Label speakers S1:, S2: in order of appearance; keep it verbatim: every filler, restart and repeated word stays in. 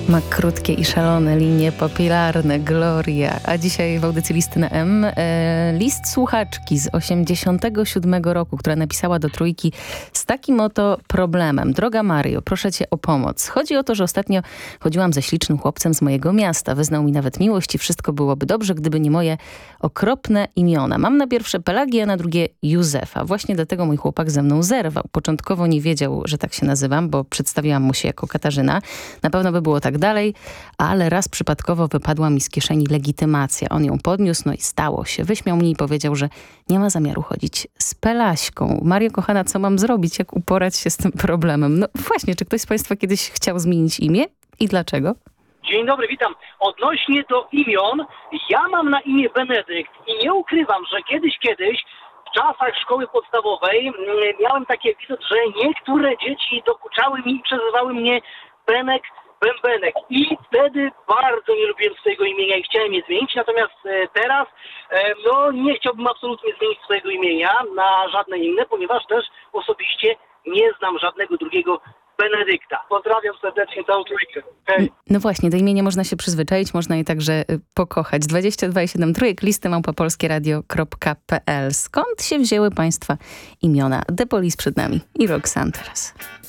S1: Ma krótkie i szalone linie papilarne, Gloria. A dzisiaj w audycji Listy na M e, list słuchaczki z osiemdziesiątego siódmego roku, która napisała do Trójki z takim oto problemem. Droga Mario, proszę cię o pomoc. Chodzi o to, że ostatnio chodziłam ze ślicznym chłopcem z mojego miasta. Wyznał mi nawet miłość i wszystko byłoby dobrze, gdyby nie moje okropne imiona. Mam na pierwsze Pelagię, a na drugie Józefa. Właśnie dlatego mój chłopak ze mną zerwał. Początkowo nie wiedział, że tak się nazywam, bo przedstawiłam mu się jako Katarzyna. Na pewno by było tak dalej, ale raz przypadkowo wypadła mi z kieszeni legitymacja. On ją podniósł, no i stało się. Wyśmiał mnie i powiedział, że nie ma zamiaru chodzić z Pelaśką. Mario, kochana, co mam zrobić? Jak uporać się z tym problemem? No właśnie, czy ktoś z państwa kiedyś chciał zmienić imię i dlaczego?
S2: Dzień dobry, witam. Odnośnie do imion, ja mam na imię Benedykt i nie ukrywam, że kiedyś, kiedyś w czasach szkoły podstawowej miałem taki epizod, że niektóre dzieci dokuczały mi i przezywały mnie Benek, Bębenek. I wtedy bardzo nie lubiłem swojego imienia i chciałem je zmienić, natomiast teraz no nie chciałbym absolutnie zmienić swojego imienia na żadne inne, ponieważ też osobiście nie znam żadnego drugiego Benedykta. Pozdrawiam serdecznie całą Trójkę. Hej.
S1: No właśnie, do imienia można się przyzwyczaić, można je także y, pokochać. dwadzieścia dwa i siedem Trójek, listy małpa polskieradio kropka p l. Skąd się wzięły państwa imiona? The Police przed nami i Roxanne teraz.